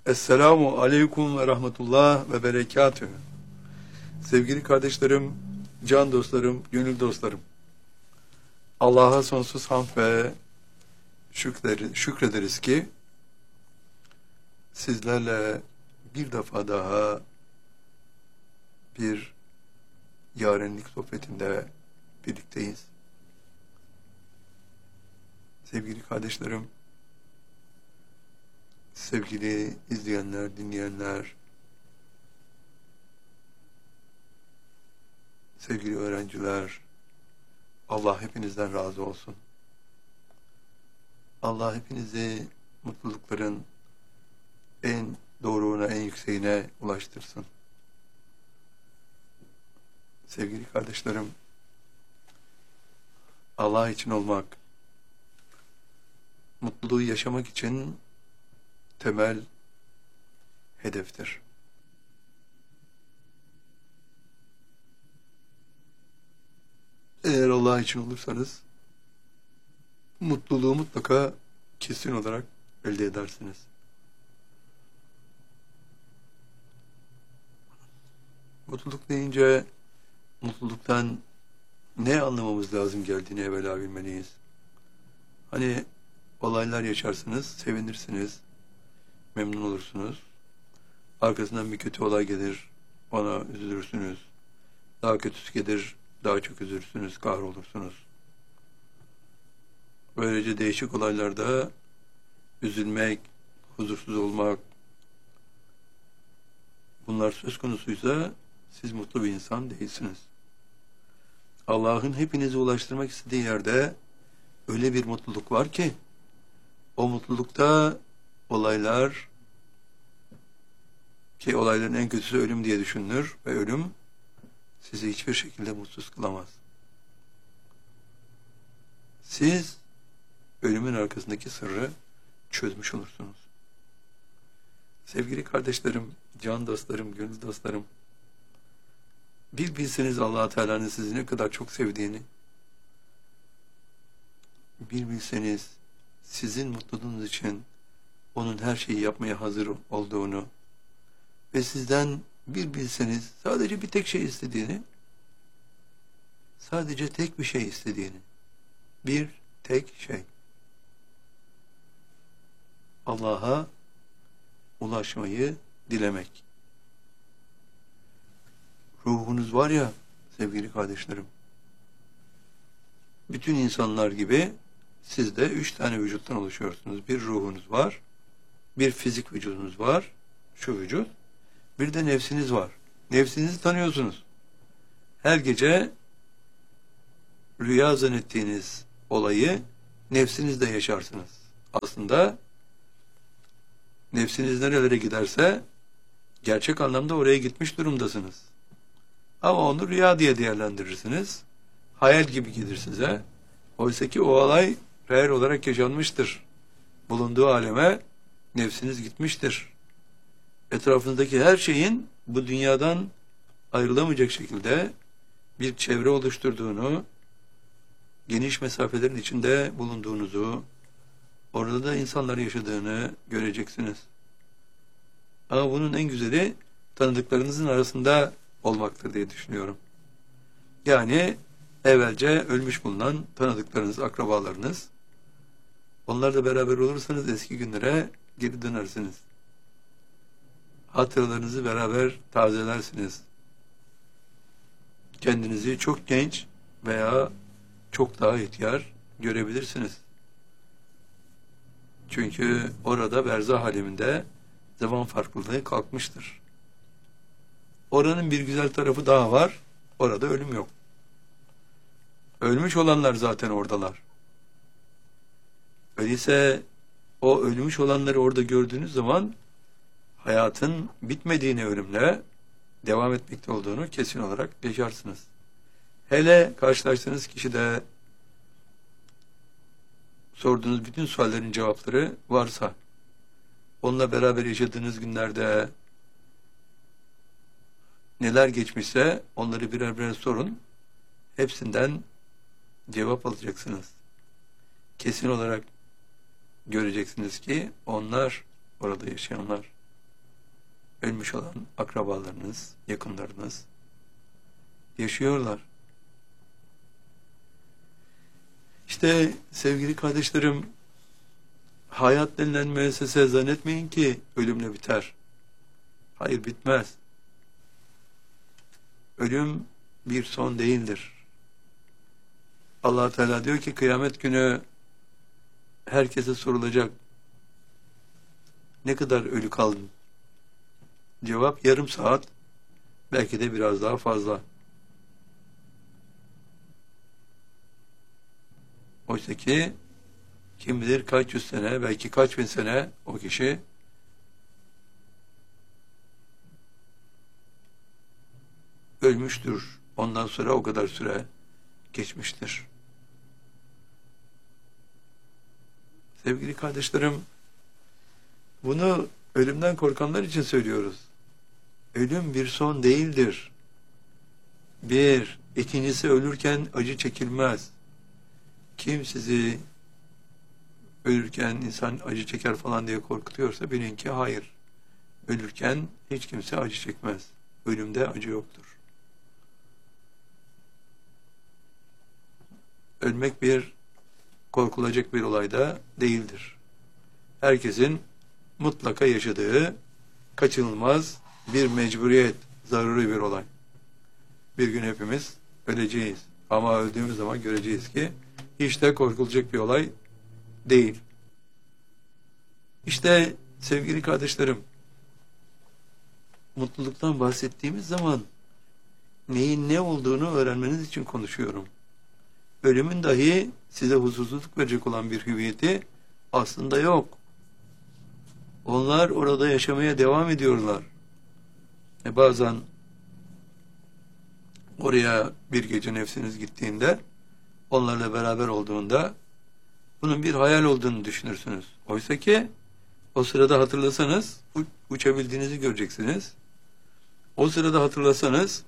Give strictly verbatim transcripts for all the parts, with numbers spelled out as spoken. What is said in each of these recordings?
Esselamu aleyküm ve rahmetullah ve berekatühü. Sevgili kardeşlerim, can dostlarım, gönül dostlarım. Allah'a sonsuz hamd ve şükrederiz, şükrederiz ki sizlerle bir defa daha bir yarenlik sohbetinde birlikteyiz. Sevgili kardeşlerim, sevgili izleyenler, dinleyenler, sevgili öğrenciler, Allah hepinizden razı olsun. Allah hepinizi mutlulukların en doğruğuna, en yükseğine ulaştırsın. Sevgili kardeşlerim, Allah için olmak, mutluluğu yaşamak için temel hedeftir. Eğer Allah için olursanız, mutluluğu mutlaka kesin olarak elde edersiniz. Mutluluk deyince, mutluluktan ne anlamamız lazım geldiğini evvela bilmeliyiz. Hani olaylar yaşarsınız, sevinirsiniz, memnun olursunuz. Arkasından bir kötü olay gelir, ona üzülürsünüz. Daha kötüsü gelir, daha çok üzülürsünüz, kahrolursunuz. Böylece değişik olaylarda üzülmek, huzursuz olmak, bunlar söz konusuysa siz mutlu bir insan değilsiniz. Allah'ın hepinizi ulaştırmak istediği yerde öyle bir mutluluk var ki, o mutlulukta olaylar, ki olayların en kötüsü ölüm diye düşünülür ve ölüm sizi hiçbir şekilde mutsuz kılamaz. Siz ölümün arkasındaki sırrı çözmüş olursunuz. Sevgili kardeşlerim, can dostlarım, gönül dostlarım, bir bilseniz Allah Teala'nın sizi ne kadar çok sevdiğini, bir bilseniz sizin mutluluğunuz için onun her şeyi yapmaya hazır olduğunu ve sizden bir bilseniz sadece bir tek şey istediğini, sadece tek bir şey istediğini, bir tek şey. Allah'a ulaşmayı dilemek. Ruhunuz var ya sevgili kardeşlerim, bütün insanlar gibi siz de üç tane vücuttan oluşuyorsunuz. Bir ruhunuz var, bir fizik vücudunuz var, şu vücut, bir de nefsiniz var. Nefsinizi tanıyorsunuz. Her gece rüya zannettiğiniz olayı nefsinizde yaşarsınız. Aslında nefsiniz nerelere giderse gerçek anlamda oraya gitmiş durumdasınız. Ama onu rüya diye değerlendirirsiniz. Hayal gibi gelir size. Oysa ki o olay reel olarak yaşanmıştır. Bulunduğu aleme nefsiniz gitmiştir. Etrafınızdaki her şeyin bu dünyadan ayrılamayacak şekilde bir çevre oluşturduğunu, geniş mesafelerin içinde bulunduğunuzu, orada da insanlar yaşadığını göreceksiniz. Ama bunun en güzeli tanıdıklarınızın arasında olmaktır diye düşünüyorum. Yani evvelce ölmüş bulunan tanıdıklarınız, akrabalarınız, onlarla beraber olursanız eski günlere geri dönersiniz. Hatıralarınızı beraber tazelersiniz. Kendinizi çok genç veya çok daha ihtiyar görebilirsiniz. Çünkü orada berzah aleminde zaman farklılığı kalkmıştır. Oranın bir güzel tarafı daha var. Orada ölüm yok. Ölmüş olanlar zaten oradalar. Öyleyse o ölmüş olanları orada gördüğünüz zaman hayatın bitmediğini, ölümle devam etmekte olduğunu kesin olarak yaşarsınız. Hele karşılaştığınız kişi de sorduğunuz bütün suallerin cevapları varsa, onunla beraber yaşadığınız günlerde neler geçmişse onları birer birer sorun. Hepsinden cevap alacaksınız. Kesin olarak göreceksiniz ki onlar orada yaşayanlar. ölmüş olan akrabalarınız, yakınlarınız yaşıyorlar. İşte sevgili kardeşlerim, hayat denilen müessese zannetmeyin ki ölümle biter. Hayır, bitmez. Ölüm bir son değildir. Allah Teala diyor ki kıyamet günü herkese sorulacak. Ne kadar ölü kaldın? Cevap yarım saat, belki de biraz daha fazla. Oysa ki kim bilir kaç yüz sene, belki kaç bin sene o kişi ölmüştür. Ondan sonra o kadar süre geçmiştir. Sevgili kardeşlerim, bunu ölümden korkanlar için söylüyoruz. Ölüm bir son değildir. Bir, ikincisi ölürken acı çekilmez. Kim sizi ölürken insan acı çeker falan diye korkutuyorsa bilin ki hayır. Ölürken hiç kimse acı çekmez. Ölümde acı yoktur. Ölmek bir korkulacak bir olay da değildir. Herkesin mutlaka yaşadığı kaçınılmaz bir mecburiyet, zaruri bir olay. Bir gün hepimiz öleceğiz. Ama öldüğümüz zaman göreceğiz ki hiç de korkulacak bir olay değil. İşte sevgili kardeşlerim, mutluluktan bahsettiğimiz zaman neyin ne olduğunu öğrenmeniz için konuşuyorum. Ölümün dahi size huzursuzluk verecek olan bir hüviyeti aslında yok. Onlar orada yaşamaya devam ediyorlar. E bazen oraya bir gece nefsiniz gittiğinde, onlarla beraber olduğunda bunun bir hayal olduğunu düşünürsünüz. Oysa ki o sırada hatırlasanız uçabildiğinizi göreceksiniz. O sırada hatırlasanız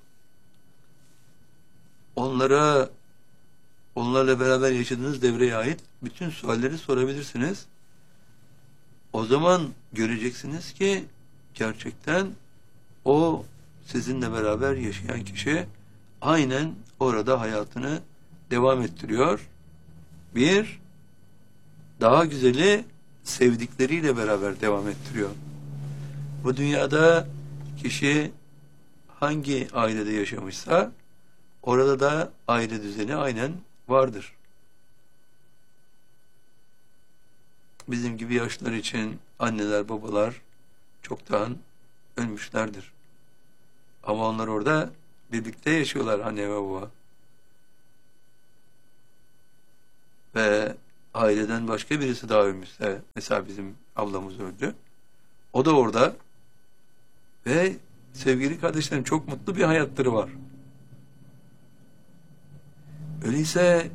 onlara, onlarla beraber yaşadığınız devreye ait bütün sualleri sorabilirsiniz. O zaman göreceksiniz ki gerçekten o sizinle beraber yaşayan kişi aynen orada hayatını devam ettiriyor. Bir, daha güzeli sevdikleriyle beraber devam ettiriyor. Bu dünyada kişi hangi ailede yaşamışsa orada da aile düzeni aynen vardır. Bizim gibi yaşlılar için anneler, babalar çoktan ölmüşlerdir. Ama onlar orada birlikte yaşıyorlar, anne ve baba. Ve aileden başka birisi daha ölmüşse, mesela bizim ablamız öldü. O da orada ve sevgili kardeşlerim çok mutlu bir hayatları var. Öyleyse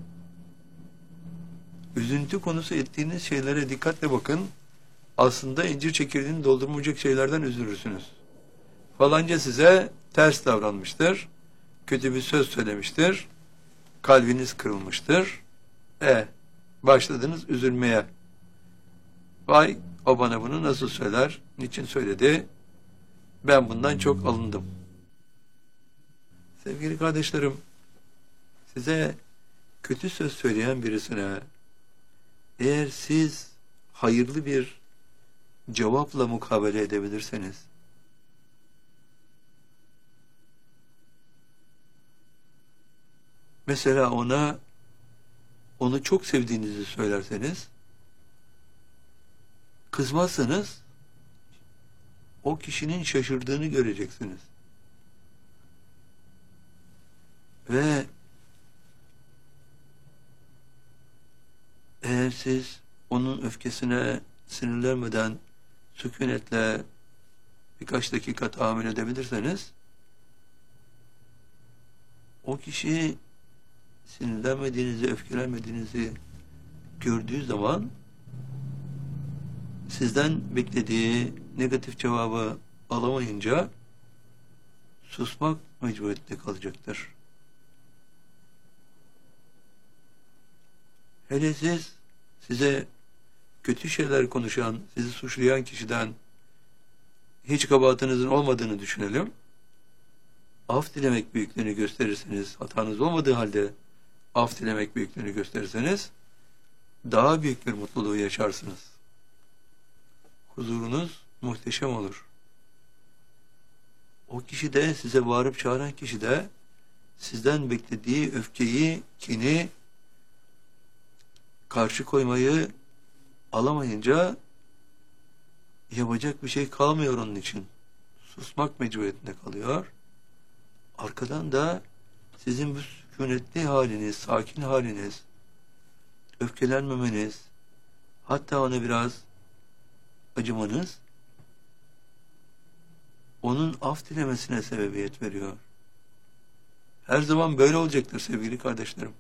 üzüntü konusu ettiğiniz şeylere dikkatle bakın. Aslında incir çekirdeğini doldurmayacak şeylerden üzülürsünüz. Falanca size ters davranmıştır. Kötü bir söz söylemiştir. Kalbiniz kırılmıştır. E, başladınız üzülmeye. Vay, o bana bunu nasıl söyler? Niçin söyledi? Ben bundan çok alındım. Sevgili kardeşlerim, size kötü söz söyleyen birisine eğer siz hayırlı bir cevapla mukabele edebilirseniz, mesela ona onu çok sevdiğinizi söylerseniz, kızmazsanız o kişinin şaşırdığını göreceksiniz. Ve eğer siz onun öfkesine sinirlenmeden sükunetle birkaç dakika tahammül edebilirseniz, o kişi sinirlenmediğinizi, öfkelenmediğinizi gördüğü zaman sizden beklediği negatif cevabı alamayınca susmak mecburiyetinde kalacaktır. Hele siz size kötü şeyler konuşan, sizi suçlayan kişiden, hiç kabahatinizin olmadığını düşünelim. Af dilemek büyüklüğünü gösterirseniz, hatanız olmadığı halde af dilemek büyüklüğünü gösterirseniz, daha büyük bir mutluluğu yaşarsınız. Huzurunuz muhteşem olur. O kişi de, size bağırıp çağıran kişi de, sizden beklediği öfkeyi, kini, karşı koymayı alamayınca yapacak bir şey kalmıyor onun için. Susmak mecburiyetinde kalıyor. Arkadan da sizin bu sükunetli haliniz, sakin haliniz, öfkelenmemeniz, hatta ona biraz acımanız, onun af dilemesine sebebiyet veriyor. Her zaman böyle olacaktır sevgili kardeşlerim.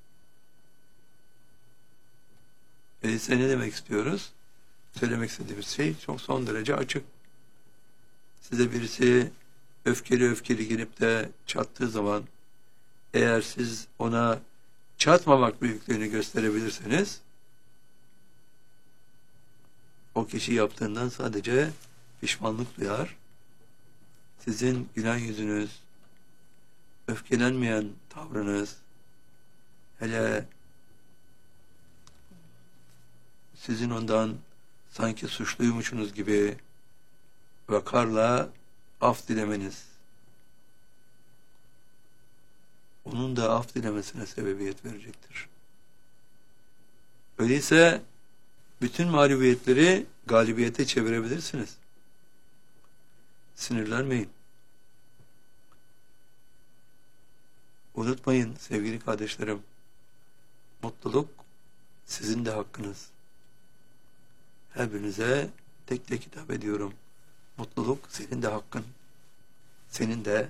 Öyleyse ne demek istiyoruz? Söylemek istediğimiz şey çok son derece açık. Size birisi öfkeli öfkeli gelip de çattığı zaman, eğer siz ona çatmamak büyüklüğünü gösterebilirseniz, o kişi yaptığından sadece pişmanlık duyar. Sizin gülen yüzünüz, öfkelenmeyen tavrınız, hele sizin ondan sanki suçluymuşsunuz gibi vakarla af dilemeniz, onun da af dilemesine sebebiyet verecektir. Öyleyse bütün mağlubiyetleri galibiyete çevirebilirsiniz. Sinirlenmeyin. Unutmayın sevgili kardeşlerim, mutluluk sizin de hakkınız. Her birinize tek tek hitap ediyorum. Mutluluk senin de hakkın. Senin de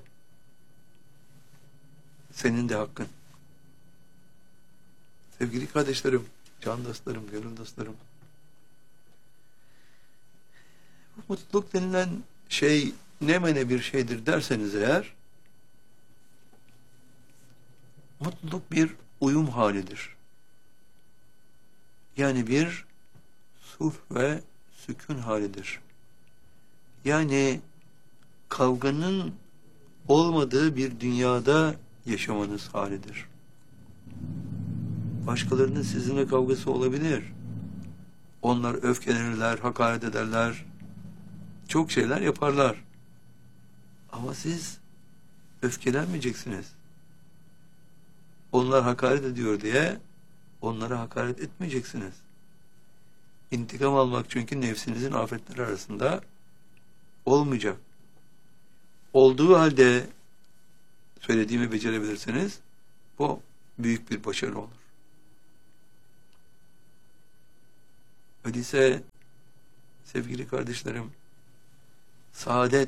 senin de hakkın. Sevgili kardeşlerim, can dostlarım, gönül dostlarım. Bu mutluluk denilen şey ne mene bir şeydir derseniz eğer, mutluluk bir uyum halidir. Yani bir sulh ve sükun halidir. Yani kavganın olmadığı bir dünyada yaşamanız halidir. Başkalarının sizinle kavgası olabilir. Onlar öfkelenirler, hakaret ederler, çok şeyler yaparlar. Ama siz öfkelenmeyeceksiniz. Onlar hakaret ediyor diye onlara hakaret etmeyeceksiniz. İntikam almak çünkü nefsinizin afetleri arasında olmayacak. Olduğu halde söylediğimi becerebilirseniz bu büyük bir başarı olur. Öyleyse sevgili kardeşlerim, saadet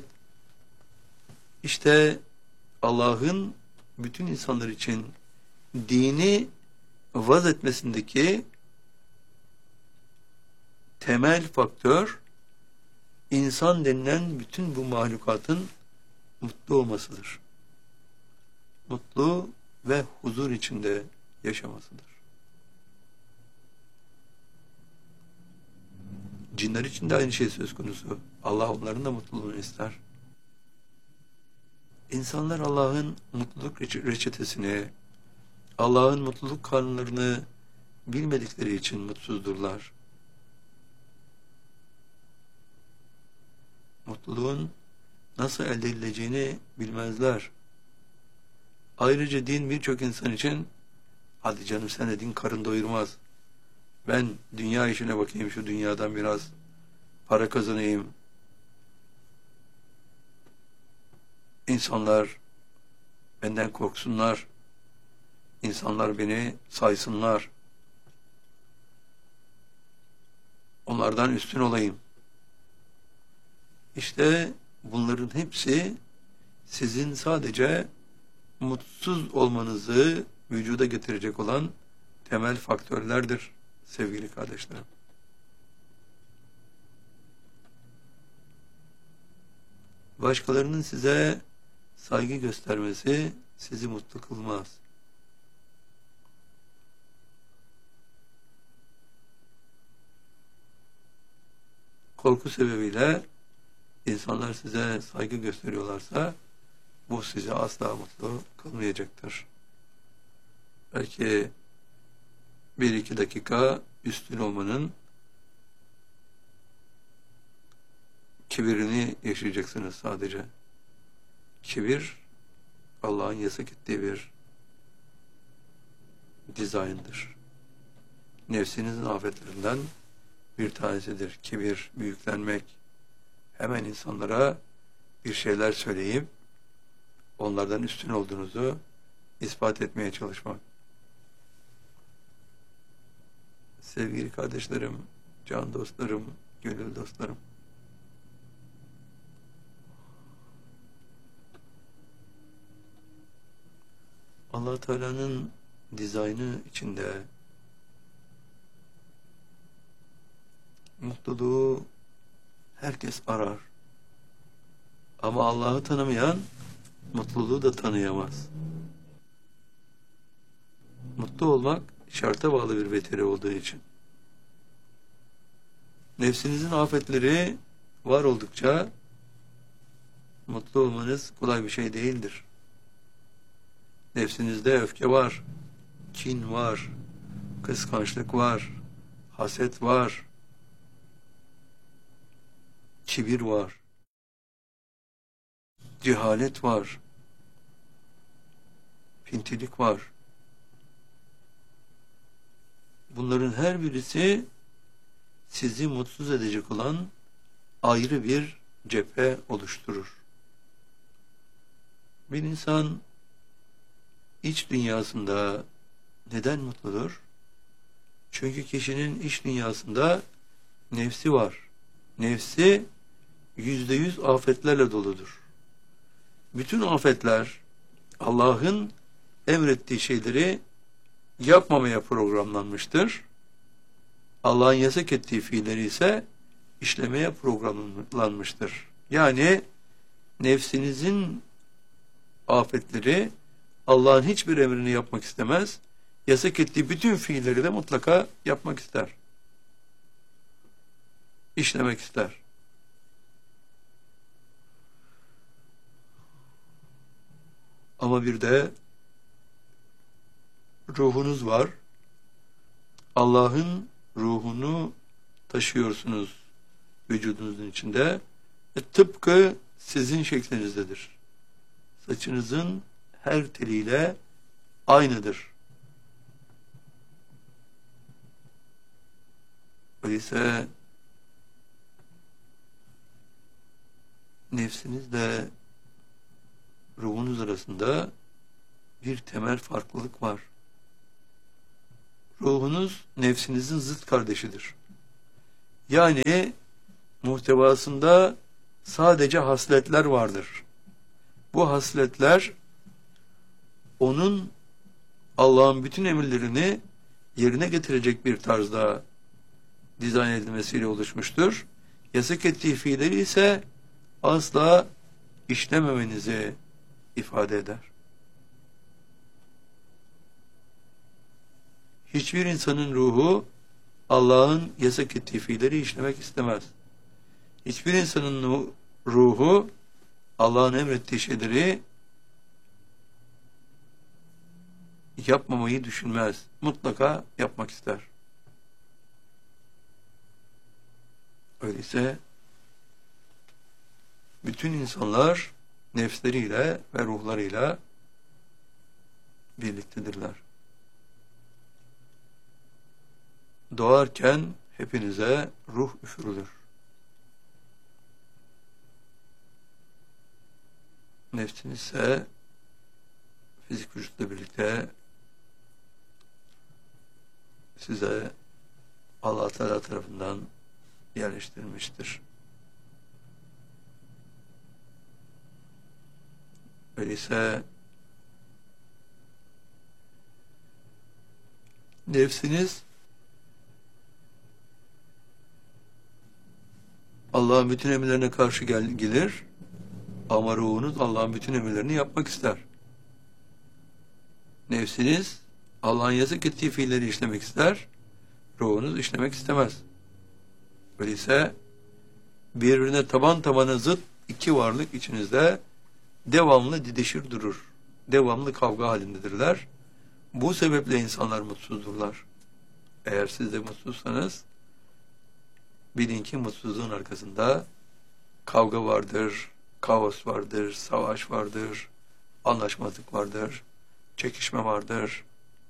işte Allah'ın bütün insanlar için dini vaz etmesindeki temel faktör, insan denilen bütün bu mahlukatın mutlu olmasıdır. Mutlu ve huzur içinde yaşamasıdır. Cinler için de aynı şey söz konusu. Allah onların da mutluluğunu ister. İnsanlar Allah'ın mutluluk reçetesini, Allah'ın mutluluk kanunlarını bilmedikleri için mutsuzdurlar. Mutluluğun nasıl elde edileceğini bilmezler. Ayrıca din birçok insan için, hadi canım sen de din karın doyurmaz, ben dünya işine bakayım, şu dünyadan biraz para kazanayım, İnsanlar benden korksunlar, insanlar beni saysınlar, onlardan üstün olayım. İşte bunların hepsi sizin sadece mutsuz olmanızı vücuda getirecek olan temel faktörlerdir sevgili kardeşlerim. Başkalarının size saygı göstermesi sizi mutlu kılmaz. Korku sebebiyle insanlar size saygı gösteriyorlarsa bu sizi asla mutlu kılmayacaktır. Belki bir iki dakika üstün olmanın kibirini yaşayacaksınız sadece. Kibir, Allah'ın yasak ettiği bir dizayndır. Nefsinizin afetlerinden bir tanesidir. Kibir, büyüklenmek, hemen insanlara bir şeyler söyleyip onlardan üstün olduğunuzu ispat etmeye çalışmak. Sevgili kardeşlerim, can dostlarım, gönül dostlarım, Allah Teala'nın dizaynı içinde mutluluğu herkes arar. Ama Allah'ı tanımayan mutluluğu da tanıyamaz. Mutlu olmak şarta bağlı bir veteri olduğu için. Nefsinizin afetleri var oldukça mutlu olmanız kolay bir şey değildir. Nefsinizde öfke var, kin var, kıskançlık var, haset var, kibir var, cehalet var, pintilik var. Bunların her birisi sizi mutsuz edecek olan ayrı bir cephe oluşturur. Bir insan iç dünyasında neden mutludur? Çünkü kişinin iç dünyasında nefsi var. Nefsi yüzde yüz afetlerle doludur. Bütün afetler Allah'ın emrettiği şeyleri yapmamaya programlanmıştır. Allah'ın yasak ettiği fiilleri ise işlemeye programlanmıştır. Yani nefsinizin afetleri Allah'ın hiçbir emrini yapmak istemez. Yasak ettiği bütün fiilleri de mutlaka yapmak ister. İşlemek ister. Ama bir de ruhunuz var. Allah'ın ruhunu taşıyorsunuz vücudunuzun içinde. E, tıpkı sizin şeklinizdedir. Saçınızın her teliyle aynıdır. Öyleyse nefsinizle ruhunuz arasında bir temel farklılık var. Ruhunuz nefsinizin zıt kardeşidir. Yani muhtevasında sadece hasletler vardır. Bu hasletler onun Allah'ın bütün emirlerini yerine getirecek bir tarzda dizayn edilmesiyle oluşmuştur. Yasak ettiği fiilleri ise asla işlememenizi ifade eder. Hiçbir insanın ruhu Allah'ın yasak ettiği fiilleri işlemek istemez. Hiçbir insanın ruhu Allah'ın emrettiği şeyleri yapmamayı düşünmez. Mutlaka yapmak ister. Öyleyse bütün insanlar nefsleriyle ve ruhlarıyla birliktedirler. Doğarken hepinize ruh üfürülür. Nefsiniz ise fizik vücutla birlikte size Allah Teala tarafından yerleştirilmiştir. Öyleyse nefsiniz Allah'ın bütün emirlerine karşı gel gelir ama ruhunuz Allah'ın bütün emirlerini yapmak ister. Nefsiniz Allah'ın yasak ettiği fiilleri işlemek ister, ruhunuz işlemek istemez. Öyleyse birbirine taban tabana zıt iki varlık içinizde devamlı didişir durur. Devamlı kavga halindedirler. Bu sebeple insanlar mutsuzdurlar. Eğer siz de mutsuzsanız bilin ki mutsuzluğun arkasında kavga vardır, kaos vardır, savaş vardır, anlaşmazlık vardır, çekişme vardır.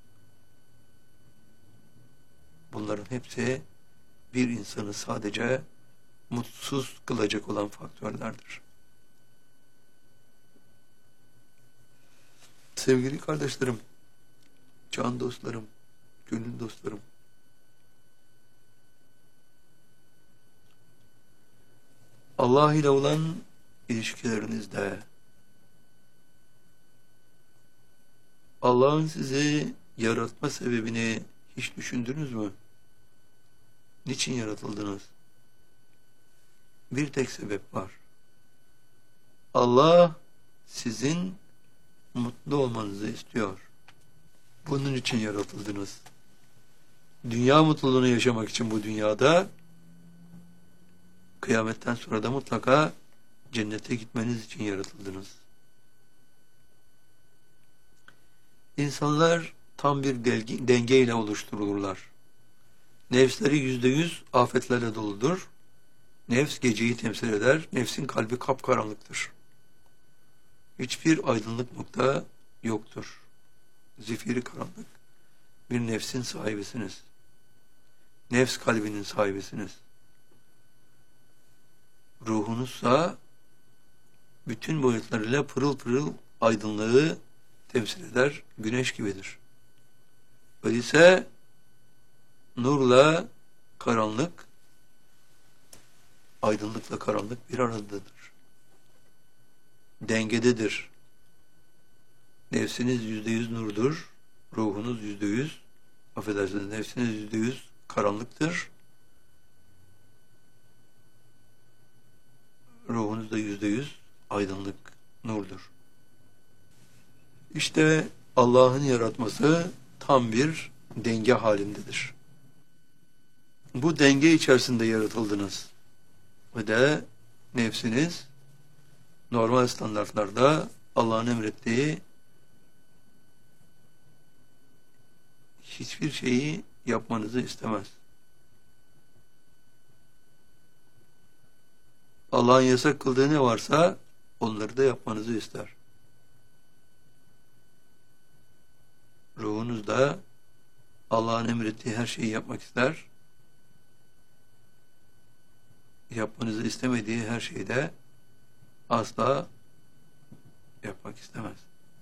Bunların hepsi bir insanı sadece mutsuz kılacak olan faktörlerdir. Sevgili kardeşlerim, can dostlarım, gönül dostlarım, Allah ile olan ilişkilerinizde Allah'ın sizi yaratma sebebini hiç düşündünüz mü? Niçin yaratıldınız? Bir tek sebep var. Allah sizin mutlu olmanızı istiyor. Bunun için yaratıldınız. Dünya mutluluğunu yaşamak için bu dünyada, kıyametten sonra da mutlaka cennete gitmeniz için yaratıldınız. İnsanlar tam bir dengeyle oluşturulurlar. Nefsleri yüzde yüz afetlerle doludur. Nefs geceyi temsil eder. Nefsin kalbi kapkaranlıktır. Hiçbir aydınlık nokta yoktur. Zifiri karanlık. Bir nefsin sahibisiniz. Nefs kalbinin sahibisiniz. Ruhunuzsa bütün boyutlarıyla pırıl pırıl aydınlığı temsil eder. Güneş gibidir. Öyleyse nurla karanlık, aydınlıkla karanlık bir aradadır. Dengededir. Nefsiniz yüzde yüz nurdur. Ruhunuz yüzde yüz, affedersiniz, nefsiniz yüzde yüz karanlıktır. Ruhunuz da yüzde yüz aydınlık, nurdur. İşte Allah'ın yaratması tam bir denge halindedir. Bu denge içerisinde yaratıldınız. Ve de nefsiniz normal standartlarda Allah'ın emrettiği hiçbir şeyi yapmanızı istemez. Allah'ın yasak kıldığı ne varsa onları da yapmanızı ister. Ruhunuz da Allah'ın emrettiği her şeyi yapmak ister. Yapmanızı istemediği her şeyi de asla yapmak istemez.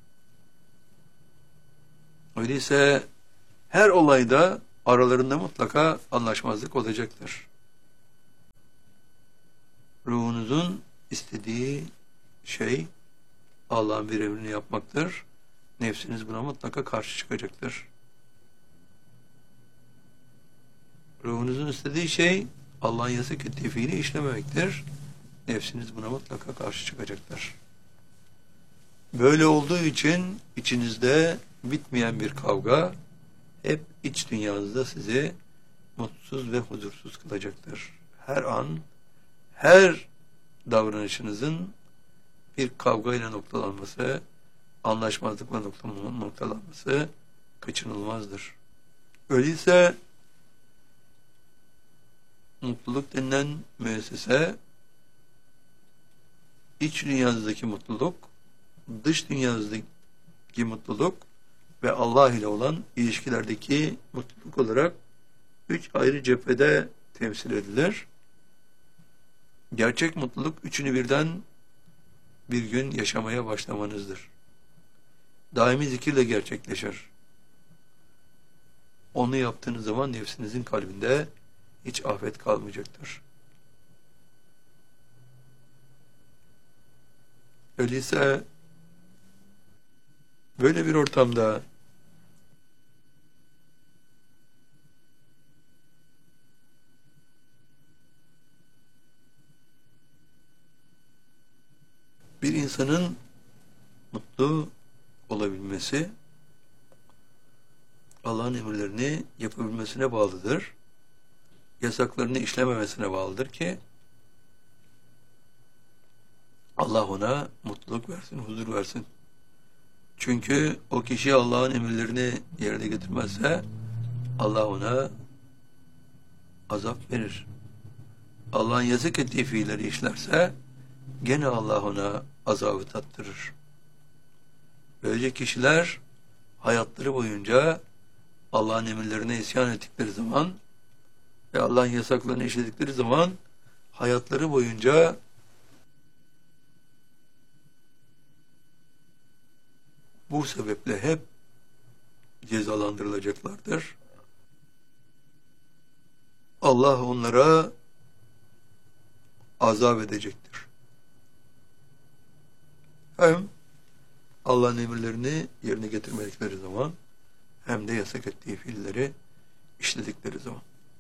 Öyleyse her olayda aralarında mutlaka anlaşmazlık olacaktır. Ruhunuzun istediği şey Allah'ın bir emrini yapmaktır. Nefsiniz buna mutlaka karşı çıkacaktır. Ruhunuzun istediği şey Allah'ın yasak ettiği fiili işlememektir. Nefsiniz buna mutlaka karşı çıkacaktır. Böyle olduğu için içinizde bitmeyen bir kavga hep iç dünyanızda sizi mutsuz ve huzursuz kılacaktır. Her an, her davranışınızın bir kavgayla noktalanması, anlaşmazlıkla noktalanması kaçınılmazdır. Öyleyse mutluluk denilen müessese, iç dünyanızdaki mutluluk, dış dünyanızdaki mutluluk ve Allah ile olan ilişkilerdeki mutluluk olarak üç ayrı cephede temsil edilir. Gerçek mutluluk üçünü birden bir gün yaşamaya başlamanızdır. Daimi zikirle gerçekleşir. Onu yaptığınız zaman nefsinizin kalbinde hiç afet kalmayacaktır. Öyleyse böyle bir ortamda bir insanın mutlu olabilmesi Allah'ın emirlerini yapabilmesine bağlıdır. Yasaklarını işlememesine bağlıdır ki Allah ona mutluluk versin, huzur versin. Çünkü o kişi Allah'ın emirlerini yerine getirmezse Allah ona azap verir. Allah'ın yasak ettiği fiilleri işlerse gene Allah ona azabı tattırır. Böylece kişiler hayatları boyunca Allah'ın emirlerine isyan ettikleri zaman ve Allah'ın yasaklarını işledikleri zaman hayatları boyunca bu sebeple hep cezalandırılacaklardır. Allah onlara azap edecektir. Hem Allah'ın emirlerini yerine getirmedikleri zaman hem de yasak ettiği fiilleri işledikleri zaman.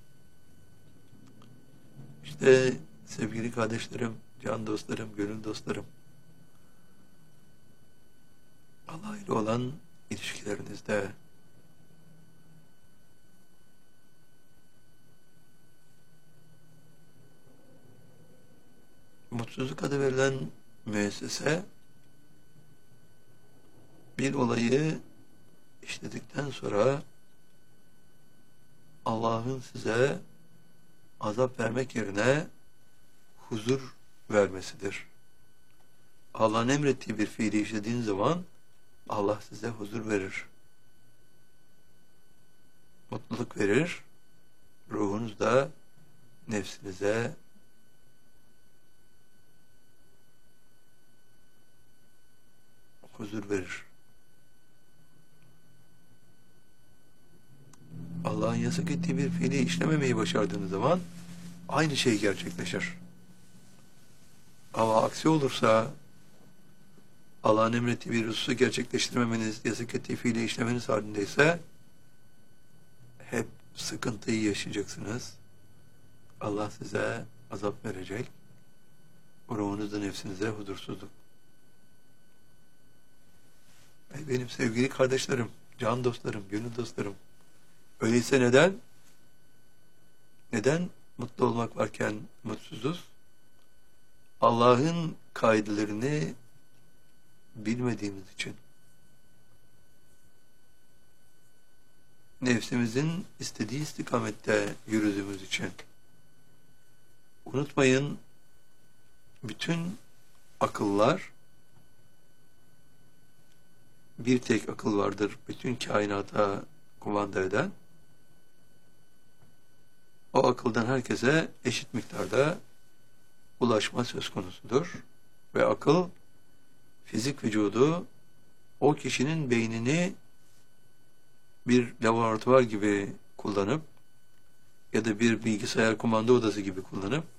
İşte sevgili kardeşlerim, can dostlarım, gönül dostlarım, Allah ile olan ilişkilerinizde mutsuzluk adı verilen müessese bir olayı işledikten sonra Allah'ın size azap vermek yerine huzur vermesidir. Allah'ın emrettiği bir fiili işlediğin zaman Allah size huzur verir. Mutluluk verir. Ruhunuz da nefsinize huzur verir. Allah'ın yasak ettiği bir fiili işlememeyi başardığınız zaman aynı şey gerçekleşir. Ama aksi olursa Allah'ın emrettiği bir hususu gerçekleştirmemeniz, yasak ettiği fiili işlemeniz halindeyse hep sıkıntıyı yaşayacaksınız. Allah size azap verecek. Ruhunuzda nefsinize huzursuzluk. Ey benim sevgili kardeşlerim, can dostlarım, gönül dostlarım. Öyleyse neden? Neden mutlu olmak varken mutsuzuz? Allah'ın kaidelerini bilmediğimiz için. Nefsimizin istediği istikamette yürüdüğümüz için. Unutmayın, bütün akıllar, bir tek akıl vardır bütün kainata kumanda eden. O akıldan herkese eşit miktarda ulaşma söz konusudur. Ve akıl, fizik vücudu, o kişinin beynini bir laboratuvar gibi kullanıp ya da bir bilgisayar kumanda odası gibi kullanıp